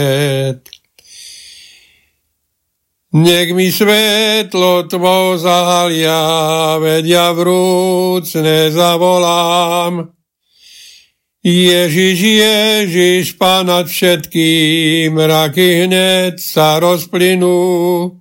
Nech mi svetlo tvo zahalia, veď ja vrúcne zavolám. Ježiš, Ježiš, Pán nad všetkým, mraky hneď sa rozplynú.